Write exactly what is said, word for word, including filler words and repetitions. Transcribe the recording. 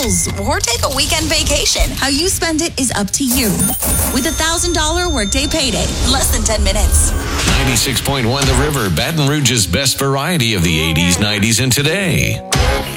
bills or take a weekend vacation. How you spend it is up to you. With a one thousand dollars Workday Payday, less than ten minutes. ninety-six point one The River, Baton Rouge's best variety of the eighties, nineties, and today.